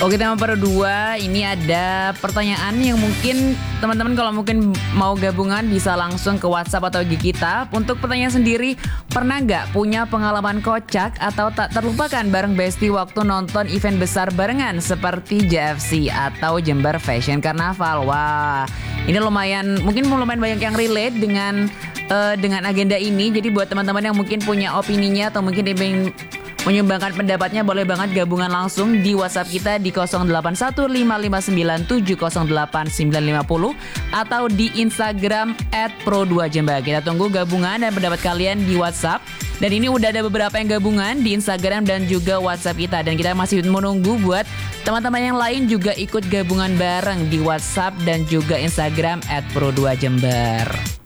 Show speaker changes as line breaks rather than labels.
Oke, tema per 2 ini ada pertanyaan yang mungkin teman-teman kalau mungkin mau gabungan bisa langsung ke WhatsApp atau IG kita. Untuk pertanyaan sendiri, pernah nggak punya pengalaman kocak atau tak terlupakan bareng Besti waktu nonton event besar barengan seperti JFC atau Jember Fashion Carnaval? Wah, ini mungkin lumayan banyak yang relate dengan agenda ini. Jadi buat teman-teman yang mungkin punya opininya atau mungkin ingin menyumbangkan pendapatnya, boleh banget gabungan langsung di WhatsApp kita di 081559708950 atau di Instagram @pro2jember. Kita tunggu gabungan dan pendapat kalian di WhatsApp. Dan ini udah ada beberapa yang gabungan di Instagram dan juga WhatsApp kita. Dan kita masih menunggu buat teman-teman yang lain juga ikut gabungan bareng di WhatsApp dan juga Instagram @pro2jember.